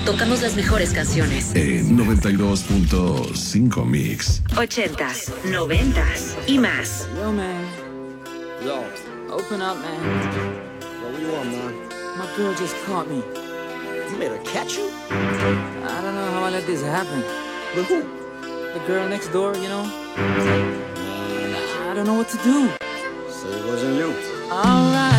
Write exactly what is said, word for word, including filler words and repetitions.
Tocamos las mejores canciones. En noventa y dos punto cinco Mix. Ochentas, noventas y más. Yo, man. Yo. Open up, man. Yo, what you want, man? My girl just caught me. You made her catch you? I don't know how I let this happen. With who? The girl next door, you know? I don't know what to do. So it wasn't you. Alright.